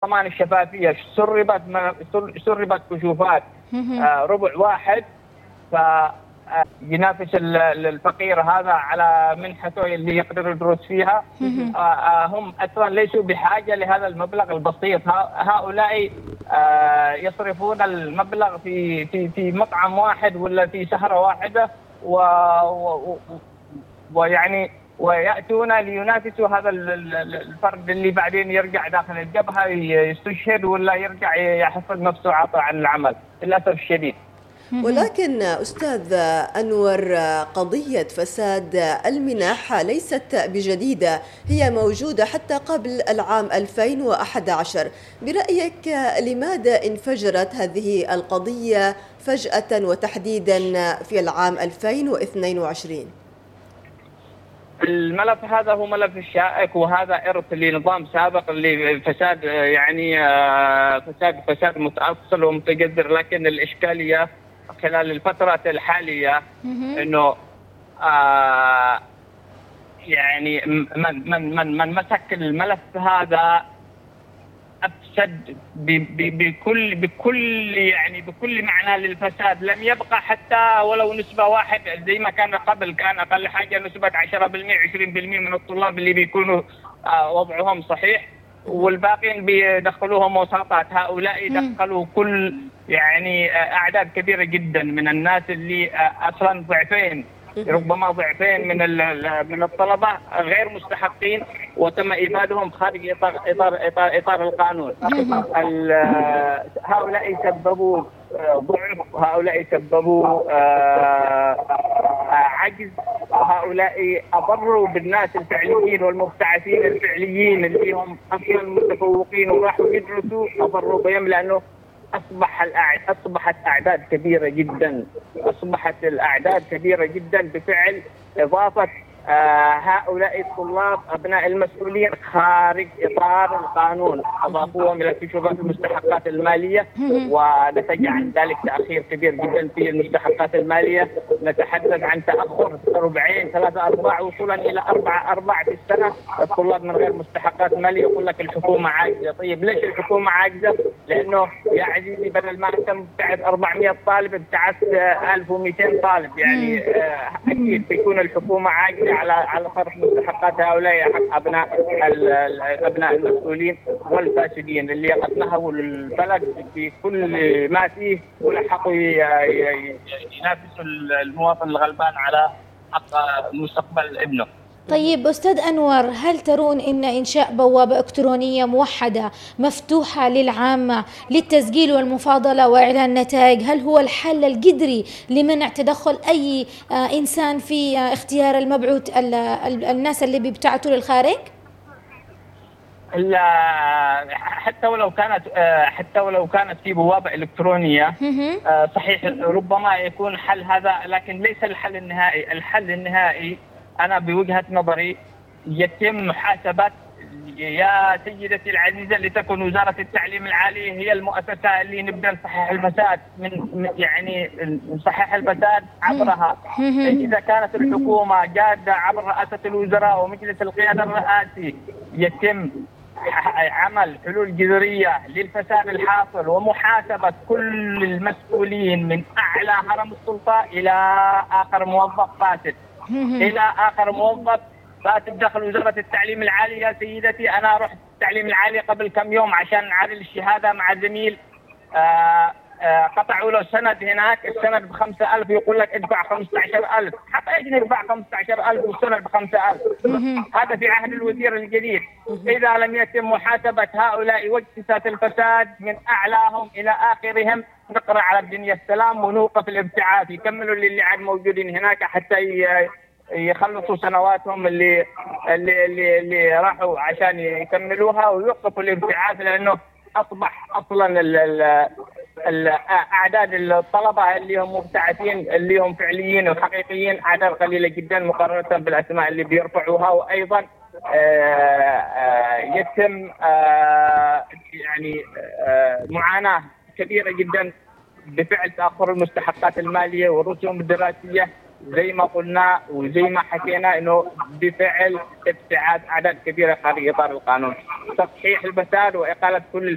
ضمان الشفافية سربت كشوفات ربع واحد، ينافس الفقير هذا على منحته اللي يقدر يدرس فيها. هم اصلا ليسوا بحاجه لهذا المبلغ البسيط. هؤلاء يصرفون المبلغ في مطعم واحد ولا في سهره واحده، ويعني وياتون لينافسوا هذا الفرد اللي بعدين يرجع داخل الجبهه يستشهد ولا يرجع يحفظ نفسه عطاء عن العمل للاسف الشديد. ولكن أستاذ أنور، قضية فساد المنح ليست بجديدة، هي موجودة حتى قبل العام 2011. برأيك لماذا انفجرت هذه القضية فجأة وتحديدا في العام 2022؟ الملف هذا هو ملف الشائك، وهذا إرث لنظام سابق اللي فساد، يعني فساد متأصل ومتجذر. لكن الإشكالية خلال الفترة الحالية إنه يعني من مسك الملف هذا أفسد بكل معنى للفساد. لم يبقى حتى ولو نسبة واحد زي ما كان قبل. كان أقل حاجة نسبة 10% 20% من الطلاب اللي بيكونوا وضعهم صحيح، والباقين بيدخلوهم وساطات. هؤلاء دخلوا كل يعني أعداد كبيرة جدا من الناس اللي أصلا ضعفين، ربما ضعفين من الطلبة غير مستحقين، وتم إيفادهم خارج إطار القانون. هؤلاء سببوا ضعف، هؤلاء سببوا عجز، هؤلاء أضروا بالناس الفعليين والمبتعثين الفعليين اللي هم أصلا متفوقين وراحوا يدرسوا، أضروا بهم لأنه أصبحت أعداد كبيرة جدا، أصبحت الأعداد كبيرة جدا بفعل إضافة هؤلاء الطلاب أبناء المسؤولين خارج إطار القانون، أضافوهم إلى كشوفات المستحقات المالية، ونتج عن ذلك تأخير كبير جدا في المستحقات المالية. نتحدث عن تأخر ربعين 3 أرباع وصولا إلى 4 أرباع في السنة. الطلاب من غير مستحقات مالية يقول لك الحكومة عاجزة. طيب ليش الحكومة عاجزة؟ لأنه يا عزيزي بدل ما أنت مبتعث 400 طالب ابتعث 1200 طالب، يعني أكيد بيكون الحكومة عاجزة على صرف مستحقات هؤلاء حق أبناء المسؤولين والفاسدين اللي قد نهبوا البلد بكل ما فيه ولحقوا ينافسوا المواطن الغلبان على حق مستقبل ابنه. طيب أستاذ أنور، هل ترون أن إنشاء بوابة إلكترونية موحدة مفتوحة للعامة للتسجيل والمفاضلة وإعلان النتائج هل هو الحل الجذري لمنع تدخل أي إنسان في اختيار المبعوث الناس اللي بيبتعثوا للخارج؟ حتى ولو كانت في بوابة إلكترونية صحيح ربما يكون حل هذا، لكن ليس الحل النهائي. الحل النهائي أنا بوجهة نظري يتم محاسبة، يا سيدتي العزيزة، لتكن وزارة التعليم العالي هي المؤسسة اللي نبدأ نصحح الفساد يعني نصحح الفساد عبرها. إذا كانت الحكومة جادة عبر رئاسة الوزراء ومجلس القيادة الرئاسي يتم عمل حلول جذرية للفساد الحاصل ومحاسبة كل المسؤولين من أعلى هرم السلطة إلى آخر موظف فاسد، إلى آخر موظف فاسد داخل وزارة التعليم العالي. يا سيدتي أنا رحت التعليم العالي قبل كم يوم عشان أعادل الشهادة مع زميل، قطعوا له سند هناك، السند ب5,000 يقول لك ادفع 15,000. حتى ايش ندفع 15,000 والسند ب5,000؟ هذا في عهد الوزير الجديد. إذا لم يتم محاسبة هؤلاء وجسات الفساد من أعلاهم إلى آخرهم نقرأ على الدنيا السلام ونوقف الابتعاث. يكملوا اللي عاد موجودين هناك حتى يخلصوا سنواتهم اللي راحوا عشان يكملوها، ويوقفوا الابتعاث، لأنه أصبح أصلا أعداد الطلبة اللي هم مبتعثين اللي هم فعليين وحقيقيين أعداد قليلة جدا مقارنة بالأسماء اللي بيرفعوها. وأيضا يتم يعني معاناة كبيرة جدا بفعل تأخر المستحقات المالية والرسوم الدراسية زي ما قلنا وزي ما حكينا انه بفعل ابتعاد اعداد كبيره خارج اطار القانون. تصحيح الفساد واقاله كل